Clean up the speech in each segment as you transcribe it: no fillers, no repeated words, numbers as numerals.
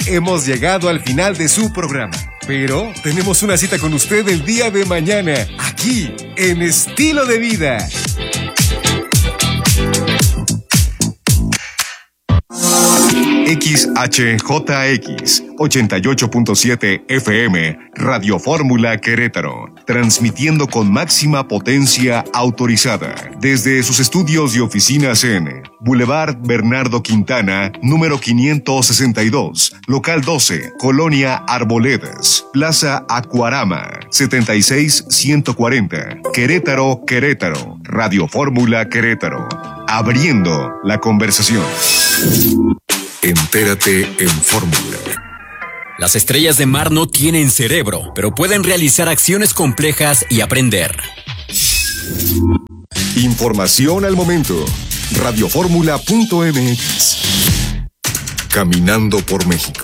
hemos llegado al final de su programa. Pero tenemos una cita con usted el día de mañana, aquí, en Estilo de Vida. XHJX 88.7 FM Radio Fórmula Querétaro, transmitiendo con máxima potencia autorizada desde sus estudios y oficinas en Boulevard Bernardo Quintana, número 562, local 12, Colonia Arboledas, Plaza Acuarama, 76140, Querétaro, Querétaro. Radio Fórmula Querétaro, abriendo la conversación. Entérate en Fórmula. Las estrellas de mar no tienen cerebro, pero pueden realizar acciones complejas y aprender. Información al momento. Radioformula.mx. Caminando por México.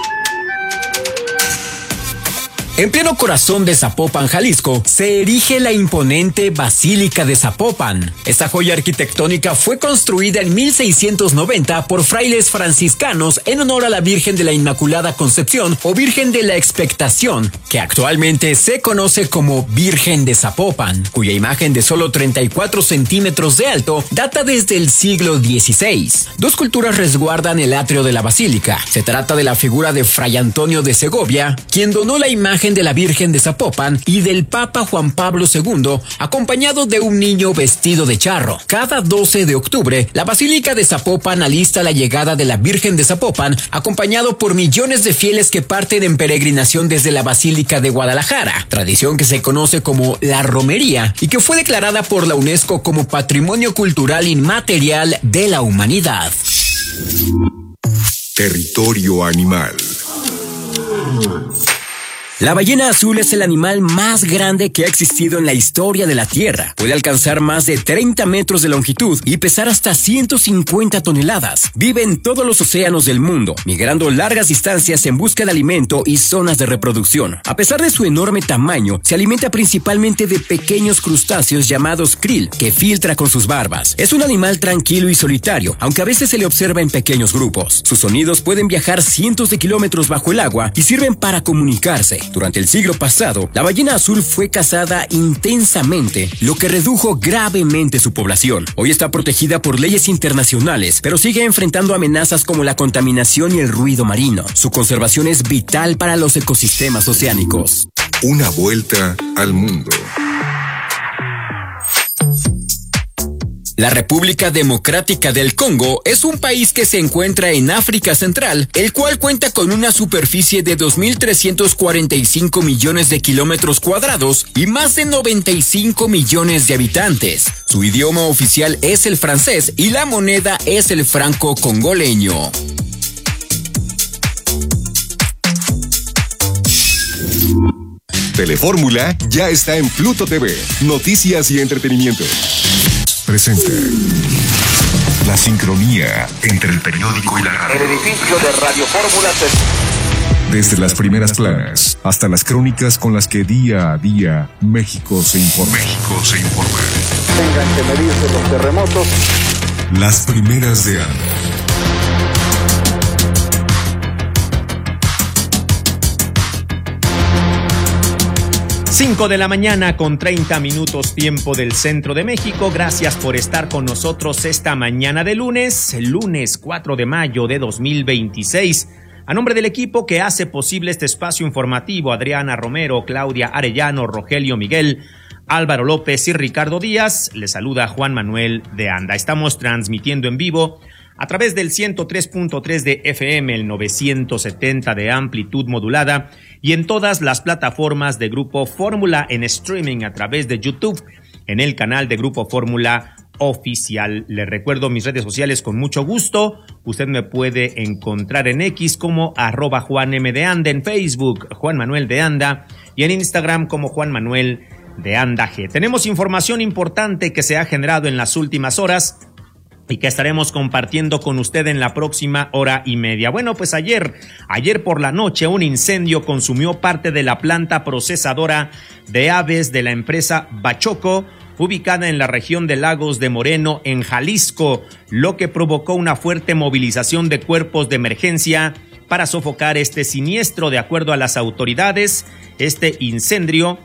En pleno corazón de Zapopan, Jalisco, se erige la imponente Basílica de Zapopan. Esta joya arquitectónica fue construida en 1690 por frailes franciscanos en honor a la Virgen de la Inmaculada Concepción o Virgen de la Expectación, que actualmente se conoce como Virgen de Zapopan, cuya imagen de solo 34 centímetros de alto data desde el siglo XVI. Dos culturas resguardan el atrio de la basílica. Se trata de la figura de Fray Antonio de Segovia, quien donó la imagen de la Virgen de Zapopan, y del Papa Juan Pablo II, acompañado de un niño vestido de charro. Cada 12 de octubre, la Basílica de Zapopan alista la llegada de la Virgen de Zapopan, acompañado por millones de fieles que parten en peregrinación desde la Basílica de Guadalajara, tradición que se conoce como la romería y que fue declarada por la UNESCO como Patrimonio Cultural Inmaterial de la Humanidad. Territorio animal. La ballena azul es el animal más grande que ha existido en la historia de la Tierra. Puede alcanzar más de 30 metros de longitud y pesar hasta 150 toneladas. Vive en todos los océanos del mundo, migrando largas distancias en busca de alimento y zonas de reproducción. A pesar de su enorme tamaño, se alimenta principalmente de pequeños crustáceos llamados krill, que filtra con sus barbas. Es un animal tranquilo y solitario, aunque a veces se le observa en pequeños grupos. Sus sonidos pueden viajar cientos de kilómetros bajo el agua y sirven para comunicarse. Durante el siglo pasado, la ballena azul fue cazada intensamente, lo que redujo gravemente su población. Hoy está protegida por leyes internacionales, pero sigue enfrentando amenazas como la contaminación y el ruido marino. Su conservación es vital para los ecosistemas oceánicos. Una vuelta al mundo. La República Democrática del Congo es un país que se encuentra en África Central, el cual cuenta con una superficie de 2.345 millones de kilómetros cuadrados y más de 95 millones de habitantes. Su idioma oficial es el francés y la moneda es el franco congoleño. Telefórmula ya está en Pluto TV. Noticias y entretenimiento. Presenta la sincronía entre el periódico y la radio. El edificio de Radio Fórmula Desde las primeras planas hasta las crónicas con las que día a día México se informa. Tengan que medirse los terremotos. Las primeras de Ana. 5 de la mañana con 30 minutos tiempo del centro de México. Gracias por estar con nosotros esta mañana de lunes 4 de mayo de 2026. A nombre del equipo que hace posible este espacio informativo, Adriana Romero, Claudia Arellano, Rogelio Miguel, Álvaro López y Ricardo Díaz, les saluda Juan Manuel de Anda. Estamos transmitiendo en vivo a través del 103.3 de FM, el 970 de amplitud modulada y en todas las plataformas de Grupo Fórmula en streaming a través de YouTube, en el canal de Grupo Fórmula Oficial. Le recuerdo mis redes sociales con mucho gusto. Usted me puede encontrar en X como @JuanMDeAnda, en Facebook Juan Manuel de Anda y en Instagram como Juan Manuel de Anda G. Tenemos información importante que se ha generado en las últimas horas y que estaremos compartiendo con usted en la próxima hora y media. Bueno, pues ayer por la noche un incendio consumió parte de la planta procesadora de aves de la empresa Bachoco, ubicada en la región de Lagos de Moreno, en Jalisco, lo que provocó una fuerte movilización de cuerpos de emergencia para sofocar este siniestro. De acuerdo a las autoridades, este incendio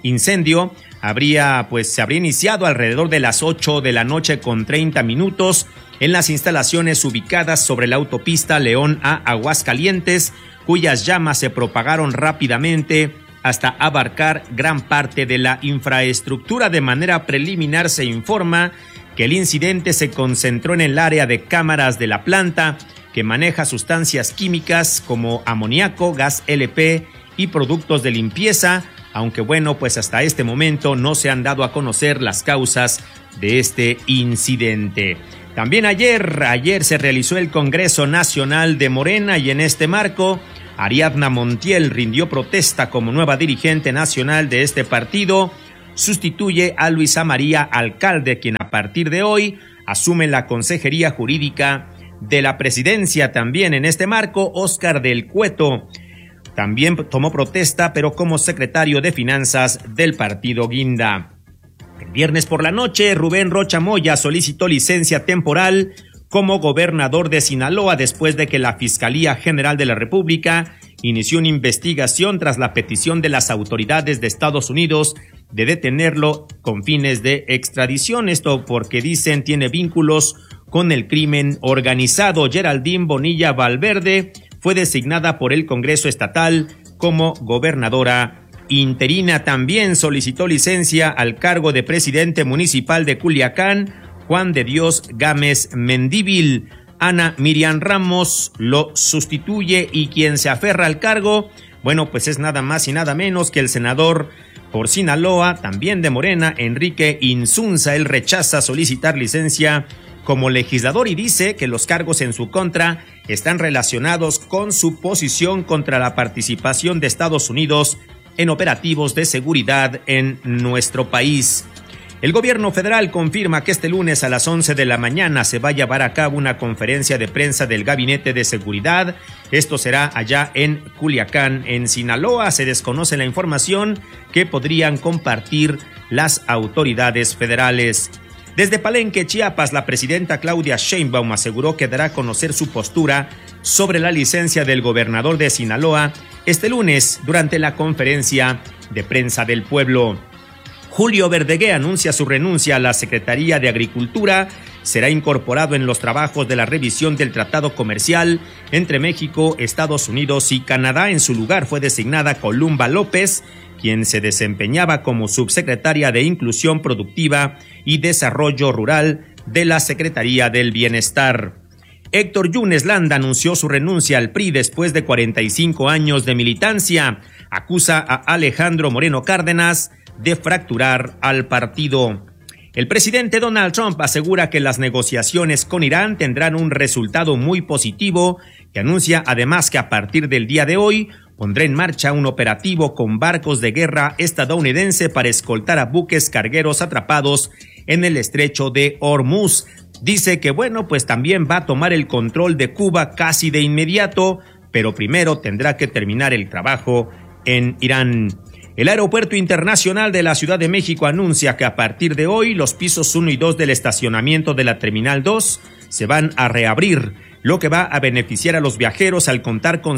se habría iniciado alrededor de las 8 de la noche con 30 minutos en las instalaciones ubicadas sobre la autopista León a Aguascalientes, cuyas llamas se propagaron rápidamente hasta abarcar gran parte de la infraestructura. De manera preliminar se informa que el incidente se concentró en el área de cámaras de la planta, que maneja sustancias químicas como amoníaco, gas LP y productos de limpieza, aunque pues hasta este momento no se han dado a conocer las causas de este incidente. También ayer se realizó el Congreso Nacional de Morena y en este marco, Ariadna Montiel rindió protesta como nueva dirigente nacional de este partido. Sustituye a Luisa María Alcalde, quien a partir de hoy asume la consejería jurídica de la presidencia. También en este marco, Óscar del Cueto también tomó protesta, pero como secretario de Finanzas del partido Guinda. El viernes por la noche, Rubén Rocha Moya solicitó licencia temporal como gobernador de Sinaloa después de que la Fiscalía General de la República inició una investigación tras la petición de las autoridades de Estados Unidos de detenerlo con fines de extradición. Esto porque dicen tiene vínculos con el crimen organizado. Geraldine Bonilla Valverde fue designada por el Congreso Estatal como gobernadora interina. También solicitó licencia al cargo de presidente municipal de Culiacán Juan de Dios Gámez Mendívil. Ana Miriam Ramos lo sustituye y quien se aferra al cargo, es nada más y nada menos que el senador por Sinaloa, también de Morena, Enrique Insunza. Él rechaza solicitar licencia como legislador y dice que los cargos en su contra están relacionados con su posición contra la participación de Estados Unidos en operativos de seguridad en nuestro país. El gobierno federal confirma que este lunes a las 11 de la mañana se va a llevar a cabo una conferencia de prensa del Gabinete de Seguridad. Esto será allá en Culiacán, en Sinaloa. Se desconoce la información que podrían compartir las autoridades federales. Desde Palenque, Chiapas, la presidenta Claudia Sheinbaum aseguró que dará a conocer su postura sobre la licencia del gobernador de Sinaloa este lunes durante la conferencia de prensa del pueblo. Julio Verdegué anuncia su renuncia a la Secretaría de Agricultura. Será incorporado en los trabajos de la revisión del Tratado Comercial entre México, Estados Unidos y Canadá. En su lugar fue designada Columba López, quien se desempeñaba como subsecretaria de Inclusión Productiva y Desarrollo Rural de la Secretaría del Bienestar. Héctor Yunes Landa anunció su renuncia al PRI después de 45 años de militancia. Acusa a Alejandro Moreno Cárdenas de fracturar al partido. El presidente Donald Trump asegura que las negociaciones con Irán tendrán un resultado muy positivo y anuncia además que a partir del día de hoy pondrá en marcha un operativo con barcos de guerra estadounidense para escoltar a buques cargueros atrapados en el estrecho de Hormuz. Dice que también va a tomar el control de Cuba casi de inmediato, pero primero tendrá que terminar el trabajo en Irán. El Aeropuerto Internacional de la Ciudad de México anuncia que a partir de hoy los pisos 1 y 2 del estacionamiento de la Terminal 2 se van a reabrir, lo que va a beneficiar a los viajeros al contar con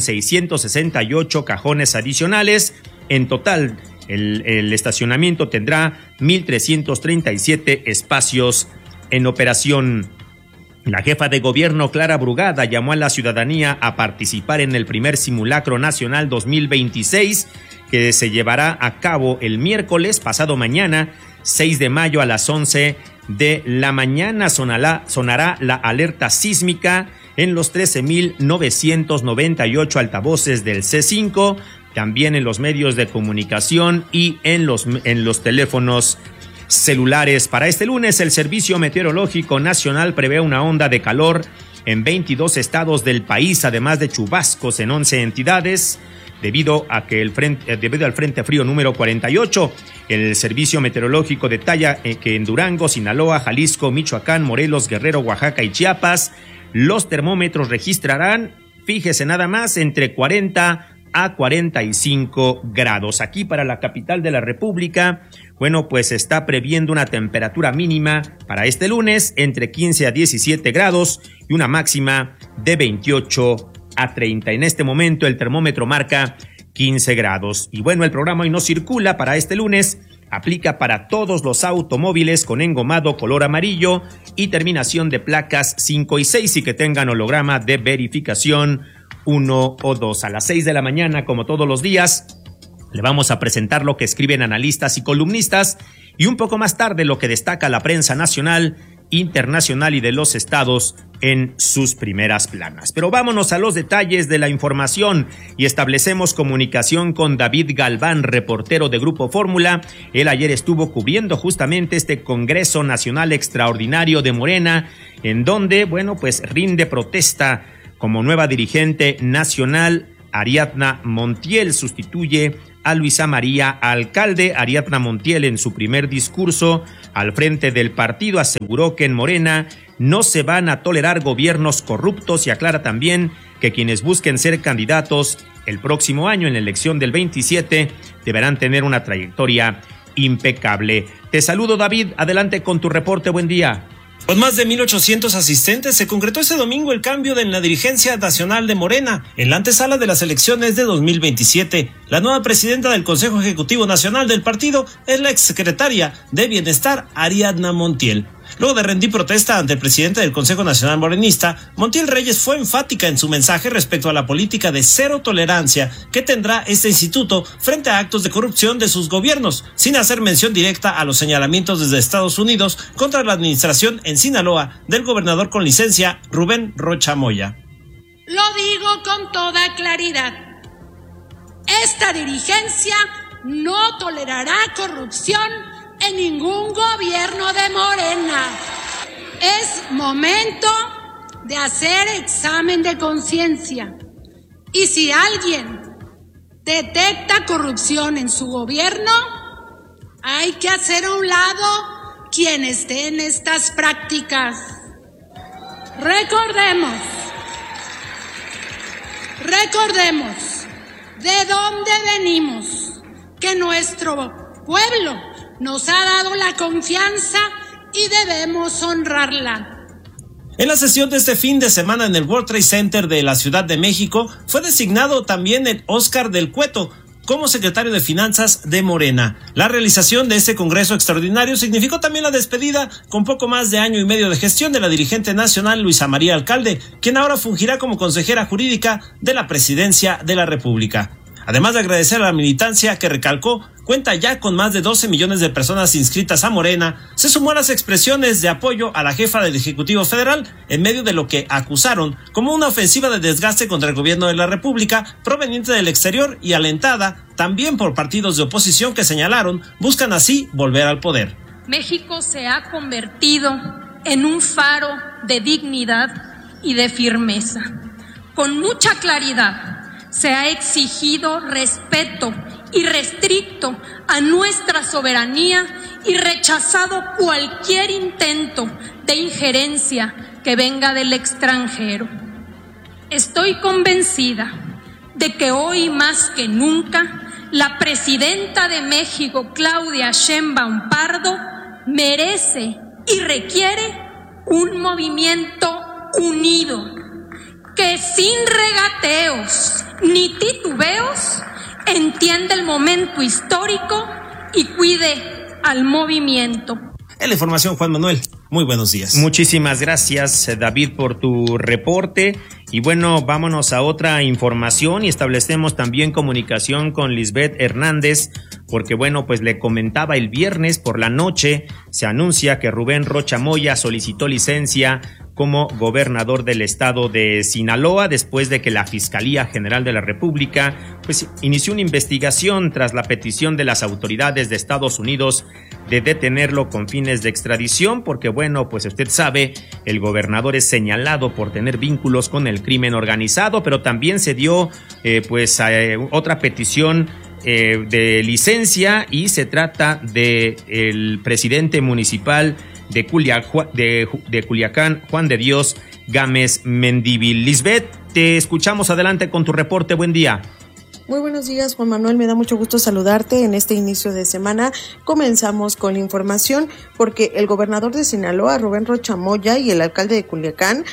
668 cajones adicionales. En total, el estacionamiento tendrá 1,337 espacios en operación. La jefa de gobierno Clara Brugada llamó a la ciudadanía a participar en el primer simulacro nacional 2026 que se llevará a cabo el miércoles pasado mañana, 6 de mayo a las 11 de la mañana. Sonará la alerta sísmica en los 13,998 altavoces del C5, también en los medios de comunicación y en los teléfonos celulares. Para este lunes, el Servicio Meteorológico Nacional prevé una onda de calor en 22 estados del país, además de chubascos en 11 entidades. Debido al Frente Frío número 48, el Servicio Meteorológico detalla que en Durango, Sinaloa, Jalisco, Michoacán, Morelos, Guerrero, Oaxaca y Chiapas, los termómetros registrarán, fíjese nada más, entre 40 a 45 grados. Aquí para la capital de la República, se está previendo una temperatura mínima para este lunes entre 15 a 17 grados y una máxima de 28 a 30. En este momento el termómetro marca 15 grados. Y bueno, el programa Hoy No Circula para este lunes aplica para todos los automóviles con engomado color amarillo y terminación de placas 5 y 6 y que tengan holograma de verificación 1 o 2. A las 6 de la mañana, como todos los días, le vamos a presentar lo que escriben analistas y columnistas y un poco más tarde lo que destaca la prensa nacional, internacional y de los estados en sus primeras planas. Pero vámonos a los detalles de la información y establecemos comunicación con David Galván, reportero de Grupo Fórmula. Él ayer estuvo cubriendo justamente este Congreso Nacional Extraordinario de Morena, en donde, bueno, pues rinde protesta como nueva dirigente nacional. Ariadna Montiel sustituye a Luisa María Alcalde. Ariadna Montiel, en su primer discurso al frente del partido, aseguró que en Morena no se van a tolerar gobiernos corruptos y aclara también que quienes busquen ser candidatos el próximo año en la elección del 27 deberán tener una trayectoria impecable. Te saludo, David, adelante con tu reporte, buen día. Con más de 1,800 asistentes, se concretó este domingo el cambio en la dirigencia nacional de Morena, en la antesala de las elecciones de 2027. La nueva presidenta del Consejo Ejecutivo Nacional del partido es la exsecretaria de Bienestar, Ariadna Montiel. Luego de rendir protesta ante el presidente del Consejo Nacional Morenista, Montiel Reyes fue enfática en su mensaje respecto a la política de cero tolerancia que tendrá este instituto frente a actos de corrupción de sus gobiernos, sin hacer mención directa a los señalamientos desde Estados Unidos contra la administración en Sinaloa del gobernador con licencia Rubén Rocha Moya. Lo digo con toda claridad. Esta dirigencia no tolerará corrupción en ningún gobierno de Morena. Es momento de hacer examen de conciencia. Y si alguien detecta corrupción en su gobierno, hay que hacer a un lado quien esté en estas prácticas. Recordemos de dónde venimos, que nuestro pueblo nos ha dado la confianza y debemos honrarla. En la sesión de este fin de semana en el World Trade Center de la Ciudad de México fue designado también el Óscar del Cueto como secretario de Finanzas de Morena. La realización de este Congreso Extraordinario significó también la despedida con poco más de año y medio de gestión de la dirigente nacional Luisa María Alcalde, quien ahora fungirá como consejera jurídica de la Presidencia de la República. Además de agradecer a la militancia que recalcó cuenta ya con más de 12 millones de personas inscritas a Morena, se sumó a las expresiones de apoyo a la jefa del Ejecutivo Federal en medio de lo que acusaron como una ofensiva de desgaste contra el gobierno de la República proveniente del exterior y alentada también por partidos de oposición que señalaron buscan así volver al poder. México se ha convertido en un faro de dignidad y de firmeza. Con mucha claridad se ha exigido respeto irrestricto a nuestra soberanía y rechazado cualquier intento de injerencia que venga del extranjero. Estoy convencida de que hoy más que nunca la presidenta de México, Claudia Sheinbaum Pardo, merece y requiere un movimiento unido que sin regateos ni titubeos entiende el momento histórico y cuide al movimiento. En la información, Juan Manuel, muy buenos días. Muchísimas gracias, David, por tu reporte. Y bueno, vámonos a otra información y establecemos también comunicación con Lisbeth Hernández, porque bueno, pues le comentaba el viernes por la noche, se anuncia que Rubén Rocha Moya solicitó licencia como gobernador del estado de Sinaloa después de que la Fiscalía General de la República pues inició una investigación tras la petición de las autoridades de Estados Unidos de detenerlo con fines de extradición, porque bueno, pues usted sabe, el gobernador es señalado por tener vínculos con el crimen organizado, pero también se dio otra petición de licencia y se trata de el presidente municipal de Culiacán, Juan de Dios Gámez Mendívil. Lisbeth, te escuchamos, adelante con tu reporte, buen día. Muy buenos días, Juan Manuel, me da mucho gusto saludarte en este inicio de semana. Comenzamos con la información porque el gobernador de Sinaloa, Rubén Rocha Moya, y el alcalde de Culiacán,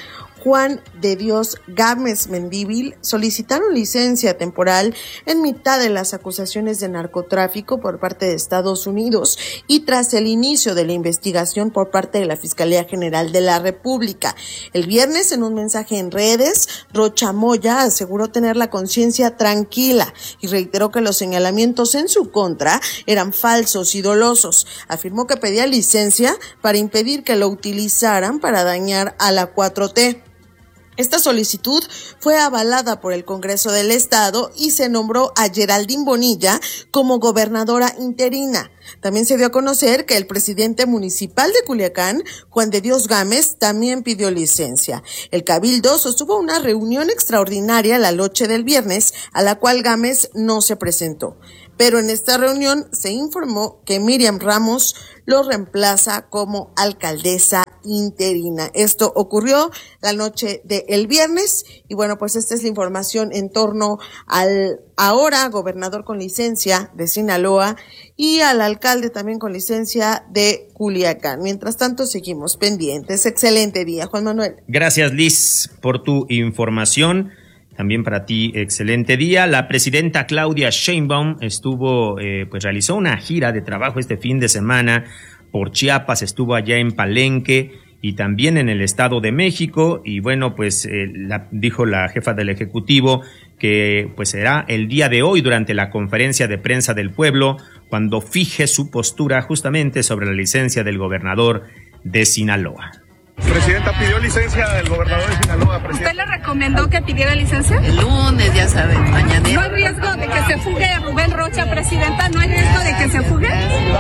Juan de Dios Gámez Mendívil solicitaron licencia temporal en mitad de las acusaciones de narcotráfico por parte de Estados Unidos y tras el inicio de la investigación por parte de la Fiscalía General de la República. El viernes, en un mensaje en redes, Rocha Moya aseguró tener la conciencia tranquila y reiteró que los señalamientos en su contra eran falsos y dolosos. Afirmó que pedía licencia para impedir que lo utilizaran para dañar a la 4T. Esta solicitud fue avalada por el Congreso del Estado y se nombró a Geraldine Bonilla como gobernadora interina. También se dio a conocer que el presidente municipal de Culiacán, Juan de Dios Gámez, también pidió licencia. El Cabildo sostuvo una reunión extraordinaria la noche del viernes, a la cual Gámez no se presentó. Pero en esta reunión se informó que Miriam Ramos lo reemplaza como alcaldesa interina. Esto ocurrió la noche del viernes y bueno, pues esta es la información en torno al ahora gobernador con licencia de Sinaloa y al alcalde también con licencia de Culiacán. Mientras tanto, seguimos pendientes. Excelente día, Juan Manuel. Gracias, Liz, por tu información. También para ti, excelente día. La presidenta Claudia Sheinbaum realizó una gira de trabajo este fin de semana por Chiapas, estuvo allá en Palenque y también en el Estado de México. Y bueno, pues dijo la jefa del Ejecutivo que pues será el día de hoy durante la conferencia de prensa del pueblo cuando fije su postura justamente sobre la licencia del gobernador de Sinaloa. Presidenta, ¿pidió licencia del gobernador de Sinaloa, presidenta? ¿Usted le recomendó que pidiera licencia? El lunes, ya saben, mañana. ¿No hay riesgo de que se fugue Rubén Rocha, presidenta? ¿No hay riesgo de que se fugue?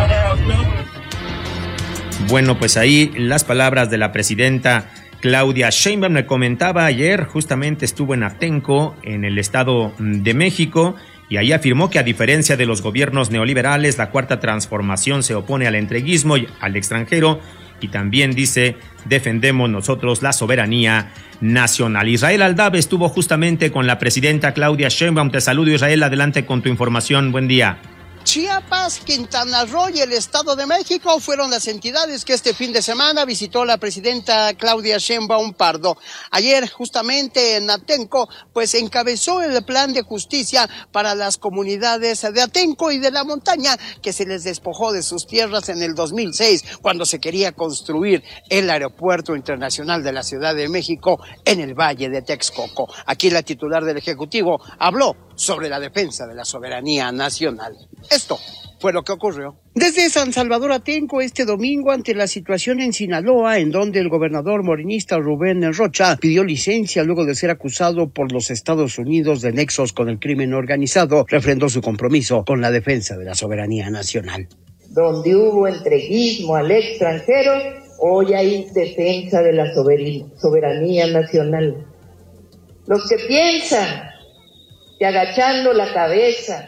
Bueno, pues ahí las palabras de la presidenta Claudia Sheinbaum. Me comentaba ayer, justamente estuvo en Atenco, en el Estado de México, y ahí afirmó que a diferencia de los gobiernos neoliberales, la Cuarta Transformación se opone al entreguismo y al extranjero, y también dice, defendemos nosotros la soberanía nacional. Israel Aldab estuvo justamente con la presidenta Claudia Sheinbaum. Te saludo, Israel, adelante con tu información. Buen día. Chiapas, Quintana Roo y el Estado de México fueron las entidades que este fin de semana visitó la presidenta Claudia Sheinbaum Pardo. Ayer, justamente en Atenco, pues encabezó el plan de justicia para las comunidades de Atenco y de la montaña que se les despojó de sus tierras en el 2006, cuando se quería construir el aeropuerto internacional de la Ciudad de México en el Valle de Texcoco. Aquí la titular del Ejecutivo habló sobre la defensa de la soberanía nacional. Esto fue lo que ocurrió. Desde San Salvador Atenco este domingo ante la situación en Sinaloa, en donde el gobernador morenista Rubén Rocha pidió licencia luego de ser acusado por los Estados Unidos de nexos con el crimen organizado, refrendó su compromiso con la defensa de la soberanía nacional. Donde hubo entreguismo al extranjero, hoy hay defensa de la soberanía nacional. Los que piensan que agachando la cabeza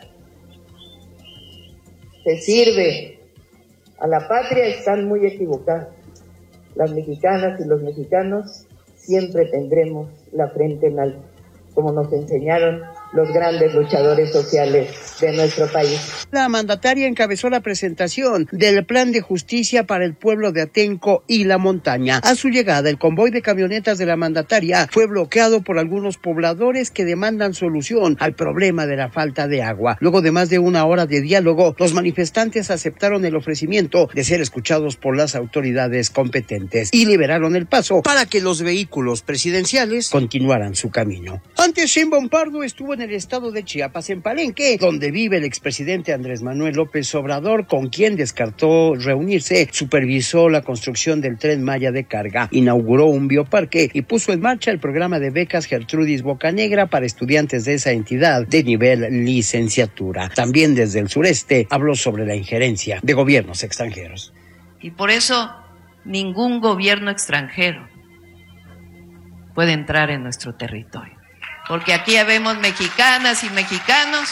se sirve a la patria están muy equivocados. Las mexicanas y los mexicanos siempre tendremos la frente en alto, como nos enseñaron los grandes luchadores sociales de nuestro país. La mandataria encabezó la presentación del plan de justicia para el pueblo de Atenco y la montaña. A su llegada, el convoy de camionetas de la mandataria fue bloqueado por algunos pobladores que demandan solución al problema de la falta de agua. Luego de más de una hora de diálogo, los manifestantes aceptaron el ofrecimiento de ser escuchados por las autoridades competentes y liberaron el paso para que los vehículos presidenciales continuaran su camino. Antes, Sheinbaum Pardo estuvo en el estado de Chiapas, en Palenque, donde vive el expresidente Andrés Manuel López Obrador, con quien descartó reunirse. Supervisó la construcción del Tren Maya de carga, inauguró un bioparque y puso en marcha el programa de becas Gertrudis Bocanegra para estudiantes de esa entidad de nivel licenciatura. También desde el sureste habló sobre la injerencia de gobiernos extranjeros. Y por eso ningún gobierno extranjero puede entrar en nuestro territorio. Porque aquí habemos mexicanas y mexicanos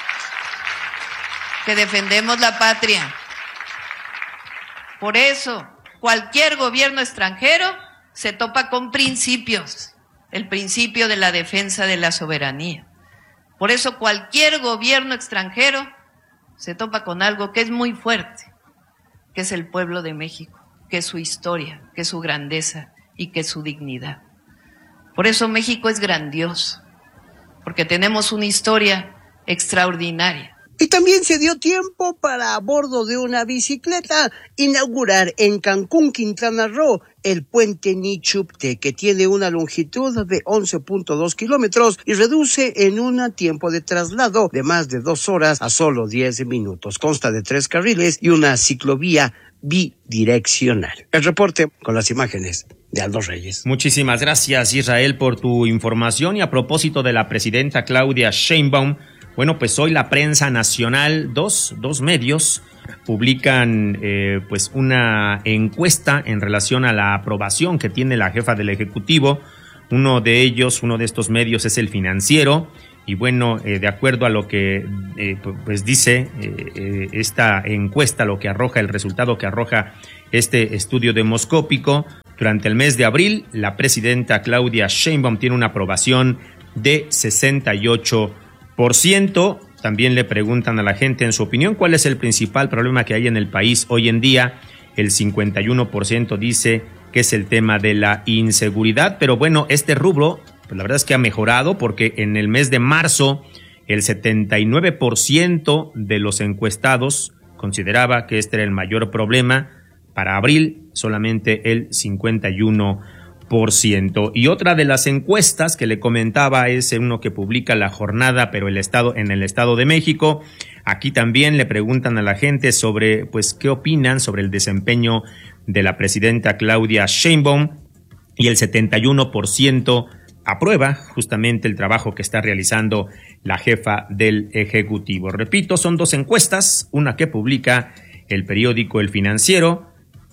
que defendemos la patria. Por eso, cualquier gobierno extranjero se topa con principios, el principio de la defensa de la soberanía. Por eso, cualquier gobierno extranjero se topa con algo que es muy fuerte, que es el pueblo de México, que es su historia, que es su grandeza y que es su dignidad. Por eso México es grandioso, porque tenemos una historia extraordinaria. Y también se dio tiempo para, a bordo de una bicicleta, inaugurar en Cancún, Quintana Roo, el puente Nichupte, que tiene una longitud de 11.2 kilómetros y reduce en un tiempo de traslado de más de 2 horas a solo 10 minutos. Consta de 3 carriles y una ciclovía bidireccional. El reporte con las imágenes de Aldo Reyes. Muchísimas gracias, Israel, por tu información. Y a propósito de la presidenta Claudia Sheinbaum, bueno, pues hoy la prensa nacional, dos medios publican pues una encuesta en relación a la aprobación que tiene la jefa del Ejecutivo. Uno de estos medios es El Financiero. Y bueno, de acuerdo a lo que pues dice esta encuesta, lo que arroja, el resultado que arroja este estudio demoscópico, durante el mes de abril, la presidenta Claudia Sheinbaum tiene una aprobación de 68%. También le preguntan a la gente, en su opinión, ¿cuál es el principal problema que hay en el país hoy en día? El 51% dice que es el tema de la inseguridad, pero bueno, este rubro, pues la verdad es que ha mejorado, porque en el mes de marzo el 79% de los encuestados consideraba que este era el mayor problema. Para abril solamente el 51%. Y otra de las encuestas que le comentaba es uno que publica La Jornada, pero en el Estado de México. Aquí también le preguntan a la gente sobre, pues, qué opinan sobre el desempeño de la presidenta Claudia Sheinbaum, y el 71% aprueba justamente el trabajo que está realizando la jefa del Ejecutivo. Repito, son 2 encuestas, una que publica el periódico El Financiero,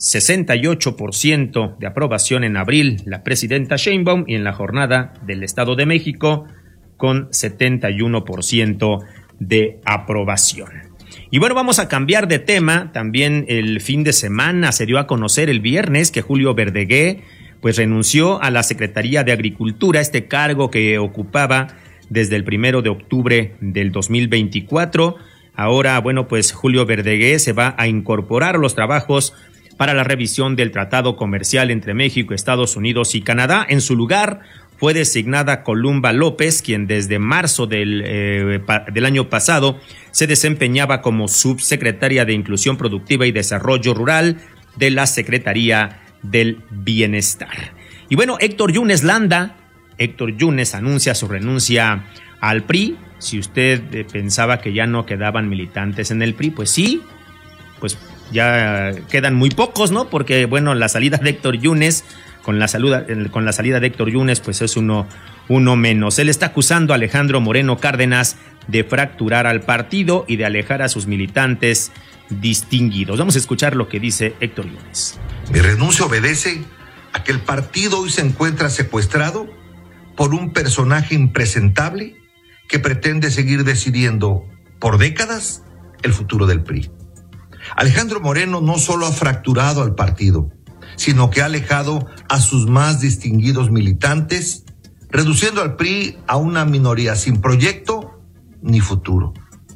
68% de aprobación en abril la presidenta Sheinbaum, y en La Jornada del Estado de México con 71% de aprobación. Y bueno, vamos a cambiar de tema. También el fin de semana se dio a conocer el viernes que Julio Verdegué pues renunció a la Secretaría de Agricultura, este cargo que ocupaba desde el 1 de octubre del 2024. Ahora, bueno, pues Julio Verdegué se va a incorporar a los trabajos para la revisión del Tratado Comercial entre México, Estados Unidos y Canadá. En su lugar fue designada Columba López, quien desde marzo del año pasado se desempeñaba como subsecretaria de Inclusión Productiva y Desarrollo Rural de la Secretaría del Bienestar. Y bueno, Héctor Yunes anuncia su renuncia al PRI. Si usted pensaba que ya no quedaban militantes en el PRI, pues sí, pues ya quedan muy pocos, ¿no? Porque, bueno, la salida de Héctor Yunes, con la salida de Héctor Yunes, pues es uno menos. Él está acusando a Alejandro Moreno Cárdenas de fracturar al partido y de alejar a sus militantes distinguidos. Vamos a escuchar lo que dice Héctor Yunes. Mi renuncia obedece a que el partido hoy se encuentra secuestrado por un personaje impresentable que pretende seguir decidiendo por décadas el futuro del PRI. Alejandro Moreno no solo ha fracturado al partido, sino que ha alejado a sus más distinguidos militantes, reduciendo al PRI a una minoría sin proyecto ni futuro.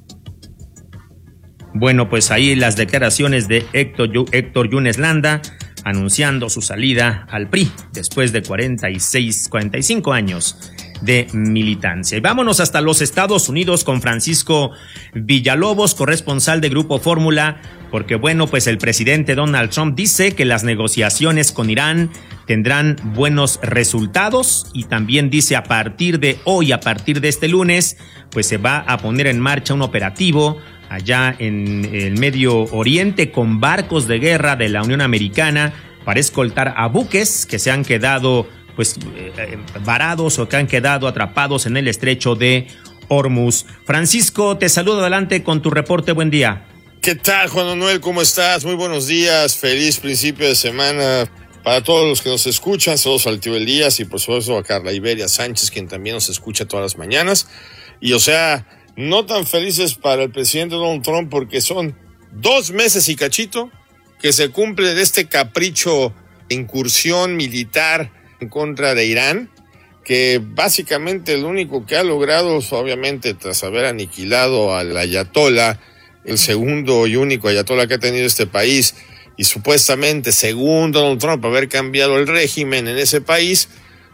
Bueno, pues ahí las declaraciones de Héctor Yunes Landa anunciando su salida al PRI después de 45 años de militancia. Y vámonos hasta los Estados Unidos con Francisco Villalobos, corresponsal de Grupo Fórmula, porque bueno, pues el presidente Donald Trump dice que las negociaciones con Irán tendrán buenos resultados, y también dice a partir de este lunes, pues se va a poner en marcha un operativo allá en el Medio Oriente con barcos de guerra de la Unión Americana para escoltar a buques que se han quedado pues varados o que han quedado atrapados en el estrecho de Hormuz. Francisco, te saludo, adelante con tu reporte, buen día. ¿Qué tal, Juan Manuel? ¿Cómo estás? Muy buenos días, feliz principio de semana para todos los que nos escuchan. Saludos al tío Elías y por supuesto a Carla Iberia Sánchez, quien también nos escucha todas las mañanas. Y no tan felices para el presidente Donald Trump, porque son 2 meses y cachito que se cumple de este capricho de incursión militar en contra de Irán, que básicamente lo único que ha logrado es, obviamente, tras haber aniquilado al ayatolá, el segundo y único ayatolá que ha tenido este país, y supuestamente, según Donald Trump, haber cambiado el régimen en ese país,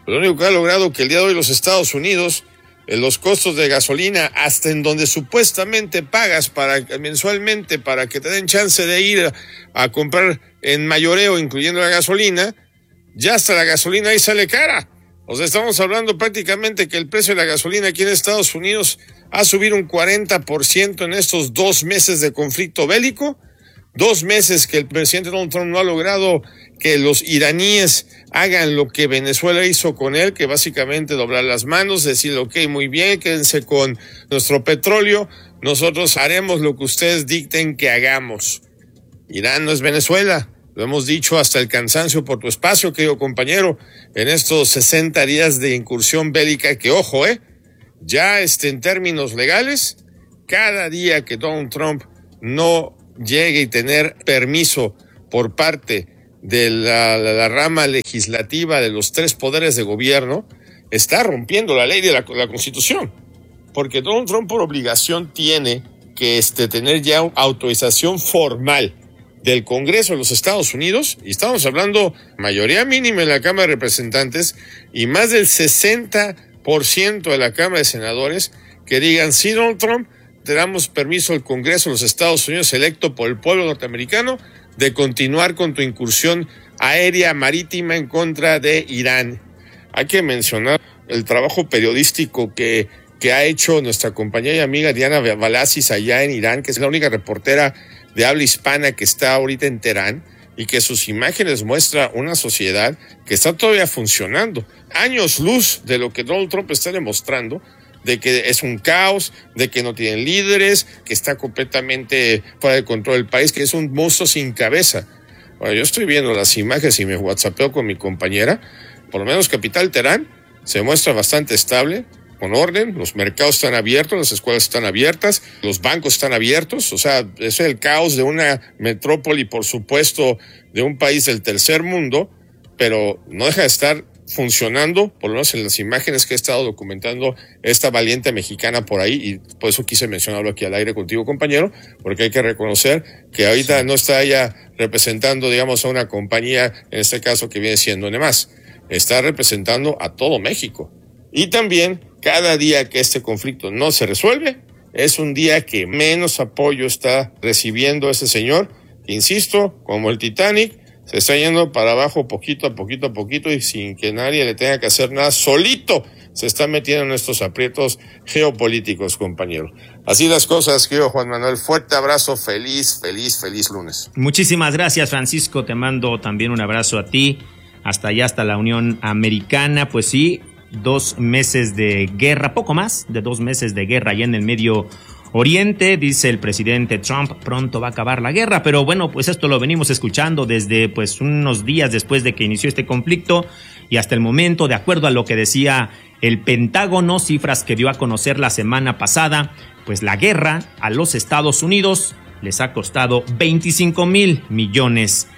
Lo único que ha logrado que el día de hoy los Estados Unidos, los costos de gasolina, hasta en donde supuestamente pagas mensualmente para que te den chance de ir a comprar en mayoreo, incluyendo la gasolina, ya hasta la gasolina ahí sale cara. O sea, estamos hablando prácticamente que el precio de la gasolina aquí en Estados Unidos ha subido un 40% en estos 2 meses de conflicto bélico, 2 meses que el presidente Donald Trump no ha logrado que los iraníes hagan lo que Venezuela hizo con él, que básicamente doblar las manos, decir, ok, muy bien, quédense con nuestro petróleo, nosotros haremos lo que ustedes dicten que hagamos. Irán no es Venezuela, lo hemos dicho hasta el cansancio por tu espacio, querido compañero, en estos 60 días de incursión bélica que, ojo, ya en términos legales, cada día que Donald Trump no llegue y tener permiso por parte de la rama legislativa de los 3 poderes de gobierno, está rompiendo la ley de la Constitución. Porque Donald Trump por obligación tiene que tener ya autorización formal del Congreso de los Estados Unidos, y estamos hablando mayoría mínima en la Cámara de Representantes y más del 60% de la Cámara de Senadores que digan, sí, Donald Trump, te damos permiso al Congreso de los Estados Unidos electo por el pueblo norteamericano de continuar con tu incursión aérea marítima en contra de Irán. Hay que mencionar el trabajo periodístico que ha hecho nuestra compañera y amiga Diana Balasis allá en Irán, que es la única reportera de habla hispana que está ahorita en Teherán, y que sus imágenes muestra una sociedad que está todavía funcionando. Años luz de lo que Donald Trump está demostrando, de que es un caos, de que no tienen líderes, que está completamente fuera de control del país, que es un monstruo sin cabeza. Bueno, yo estoy viendo las imágenes y me whatsappeo con mi compañera. Por lo menos capital Teherán se muestra bastante estable, con orden, los mercados están abiertos, las escuelas están abiertas, los bancos están abiertos, o sea, es el caos de una metrópoli, por supuesto, de un país del tercer mundo, pero no deja de estar funcionando, por lo menos en las imágenes que he estado documentando esta valiente mexicana por ahí, y por eso quise mencionarlo aquí al aire contigo, compañero, porque hay que reconocer que ahorita no está ella representando, digamos, a una compañía, en este caso que viene siendo Nemás, está representando a todo México. Y también, cada día que este conflicto no se resuelve, es un día que menos apoyo está recibiendo ese señor, que, insisto, como el Titanic, se está yendo para abajo poquito a poquito y sin que nadie le tenga que hacer nada, solito se está metiendo en estos aprietos geopolíticos, compañero. Así las cosas, querido Juan Manuel. Fuerte abrazo, feliz lunes. Muchísimas gracias, Francisco. Te mando también un abrazo a ti, hasta allá, hasta la Unión Americana. Pues sí, 2 meses de guerra, poco más de 2 meses de guerra allá en el Medio Oriente. Dice el presidente Trump, pronto va a acabar la guerra, pero bueno, pues esto lo venimos escuchando desde pues unos días después de que inició este conflicto y hasta el momento, de acuerdo a lo que decía el Pentágono, cifras que dio a conocer la semana pasada, pues la guerra a los Estados Unidos les ha costado $25,000 millones.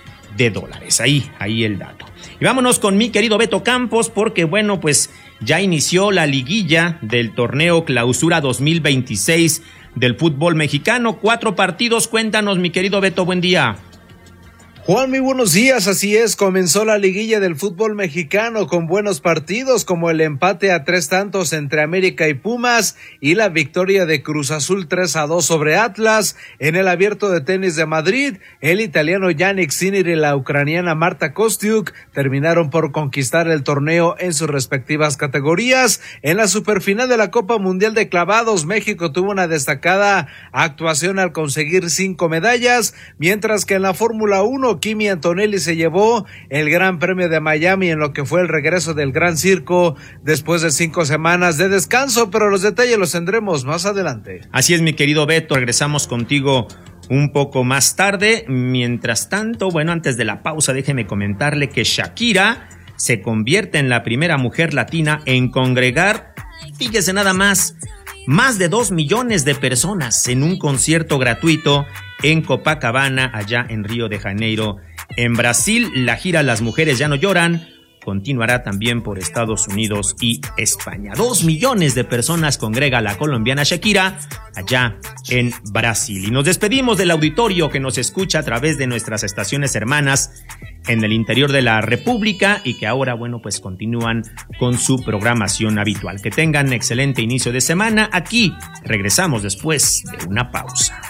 Ahí el dato. Y vámonos con mi querido Beto Campos, porque bueno, pues ya inició la liguilla del torneo Clausura 2026 del fútbol mexicano. 4 partidos, cuéntanos, mi querido Beto, buen día. Juan, muy buenos días, así es, comenzó la liguilla del fútbol mexicano con buenos partidos como el empate a 3 tantos entre América y Pumas y la victoria de Cruz Azul 3-2 sobre Atlas. En el Abierto de Tenis de Madrid, el italiano Jannik Sinner y la ucraniana Marta Kostyuk terminaron por conquistar el torneo en sus respectivas categorías. En la superfinal de la Copa Mundial de Clavados, México tuvo una destacada actuación al conseguir 5 medallas, mientras que en la Fórmula 1, Kimi Antonelli se llevó el Gran Premio de Miami en lo que fue el regreso del Gran Circo después de 5 semanas de descanso, pero los detalles los tendremos más adelante. Así es, mi querido Beto, regresamos contigo un poco más tarde. Mientras tanto, bueno, antes de la pausa, déjeme comentarle que Shakira se convierte en la primera mujer latina en congregar, fíjese nada más de 2 millones de personas en un concierto gratuito en Copacabana, allá en Río de Janeiro, en Brasil. La gira Las Mujeres Ya No Lloran continuará también por Estados Unidos y España. 2 millones de personas congrega la colombiana Shakira allá en Brasil. Y nos despedimos del auditorio que nos escucha a través de nuestras estaciones hermanas en el interior de la República y que ahora, bueno, pues continúan con su programación habitual. Que tengan excelente inicio de semana. Aquí regresamos después de una pausa.